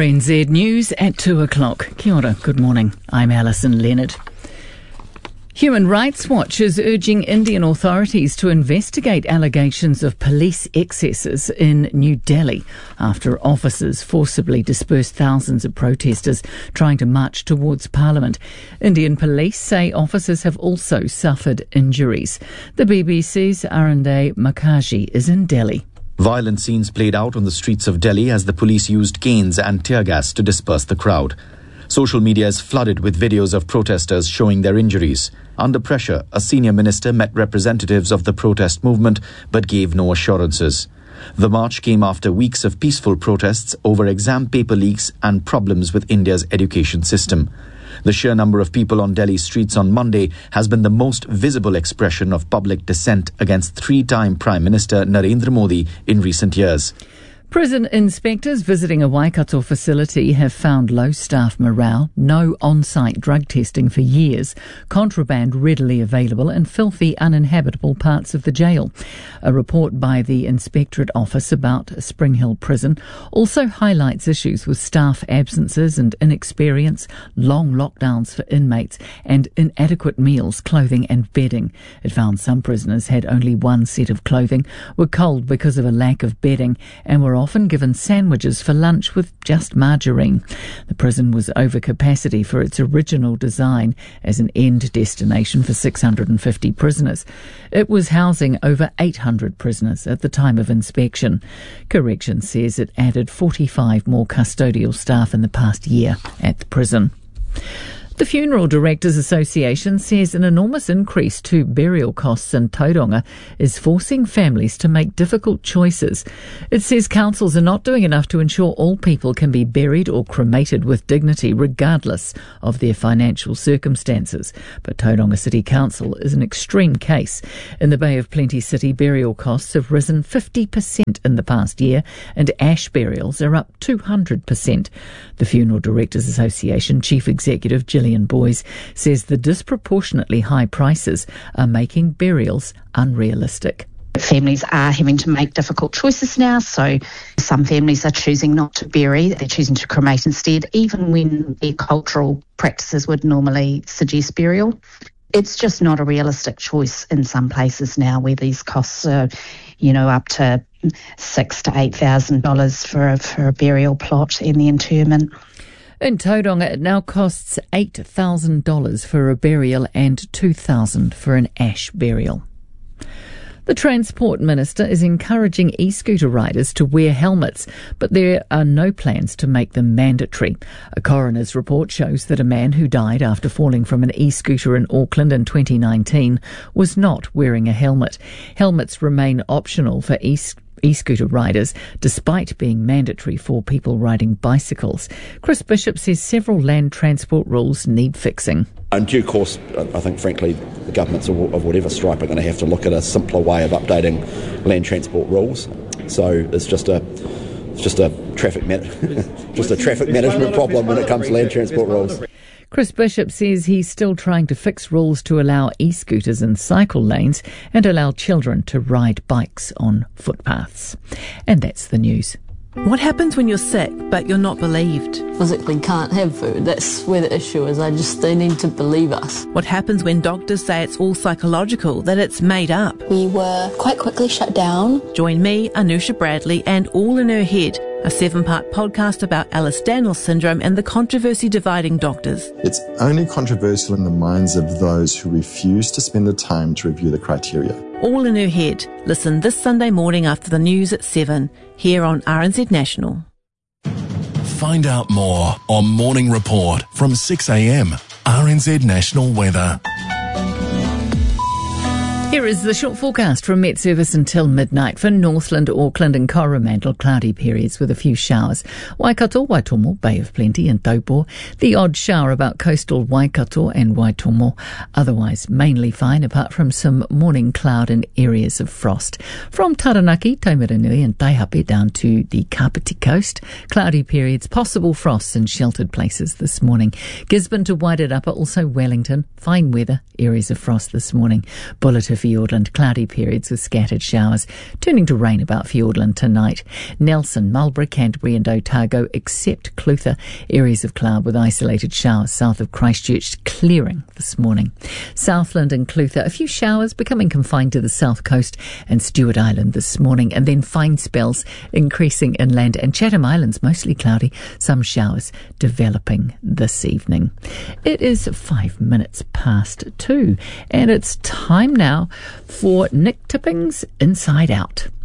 RNZ News at 2 o'clock. Kia ora, good morning. I'm Alison Leonard. Human Rights Watch is urging Indian authorities to investigate allegations of police excesses in New Delhi after officers forcibly dispersed thousands of protesters trying to march towards Parliament. Indian police say officers have also suffered injuries. The BBC's Arinde Mukherjee is in Delhi. Violent scenes played out on the streets of Delhi as the police used canes and tear gas to disperse the crowd. Social media is flooded with videos of protesters showing their injuries. Under pressure, a senior minister met representatives of the protest movement but gave no assurances. The march came after weeks of peaceful protests over exam paper leaks and problems with India's education system. The sheer number of people on Delhi streets on Monday has been the most visible expression of public dissent against three-time Prime Minister Narendra Modi in recent years. Prison inspectors visiting a Waikato facility have found low staff morale, no on-site drug testing for years, contraband readily available and filthy uninhabitable parts of the jail. A report by the Inspectorate Office about Spring Hill Prison also highlights issues with staff absences and inexperience, long lockdowns for inmates and inadequate meals, clothing and bedding. It found some prisoners had only one set of clothing, were cold because of a lack of bedding and were often given sandwiches for lunch with just margarine. The prison was over capacity for its original design as an end destination for 650 prisoners. It was housing over 800 prisoners at the time of inspection. Corrections says it added 45 more custodial staff in the past year at the prison. The Funeral Directors Association says an enormous increase to burial costs in Tauranga is forcing families to make difficult choices. It says councils are not doing enough to ensure all people can be buried or cremated with dignity regardless of their financial circumstances. But Tauranga City Council is an extreme case. In the Bay of Plenty City, burial costs have risen 50% in the past year and ash burials are up 200%. The Funeral Directors Association Chief Executive Gillian Boys says the disproportionately high prices are making burials unrealistic. Families are having to make difficult choices now, so some families are choosing not to bury, they're choosing to cremate instead, even when their cultural practices would normally suggest burial. It's just not a realistic choice in some places now where these costs are, up to $6,000 to $8,000 for a burial plot and the interment. In Tauranga, it now costs $8,000 for a burial and $2,000 for an ash burial. The Transport Minister is encouraging e-scooter riders to wear helmets, but there are no plans to make them mandatory. A coroner's report shows that a man who died after falling from an e-scooter in Auckland in 2019 was not wearing a helmet. Helmets remain optional for e-scooter riders, despite being mandatory for people riding bicycles. Chris Bishop says several land transport rules need fixing. In due course, I think, frankly, the governments of whatever stripe are going to have to look at a simpler way of updating land transport rules. So it's just a traffic management problem when it comes to land transport rules. Chris Bishop says he's still trying to fix rules to allow e-scooters in cycle lanes and allow children to ride bikes on footpaths. And that's the news. What happens when you're sick but you're not believed? Physically can't have food. That's where the issue is. They need to believe us. What happens when doctors say it's all psychological, that it's made up? We were quite quickly shut down. Join me, Anusha Bradley, and All in Her Head, a 7-part podcast about Ehlers-Danlos syndrome and the controversy dividing doctors. It's only controversial in the minds of those who refuse to spend the time to review the criteria. All in Her Head. Listen this Sunday morning after the news at 7, here on RNZ National. Find out more on Morning Report from 6 a.m. RNZ National Weather. Here is the short forecast from Met Service until midnight for Northland, Auckland and Coromandel. Cloudy periods with a few showers. Waikato, Waitomo, Bay of Plenty and Taupo. The odd shower about coastal Waikato and Waitomo. Otherwise mainly fine apart from some morning cloud and areas of frost. From Taranaki, Taumaranui and Taihape down to the Kapiti coast. Cloudy periods, possible frosts in sheltered places this morning. Gisborne to Wairarapa, also Wellington. Fine weather, areas of frost this morning. Bulletin Fiordland, cloudy periods with scattered showers, turning to rain about Fiordland tonight. Nelson, Marlborough, Canterbury and Otago, except Clutha, areas of cloud with isolated showers south of Christchurch, clearing this morning. Southland and Clutha, a few showers becoming confined to the south coast and Stewart Island this morning, and then fine spells increasing inland, and Chatham Islands mostly cloudy, some showers developing this evening. It is 5 minutes past 2, and it's time now for Nick Tipping's Inside Out.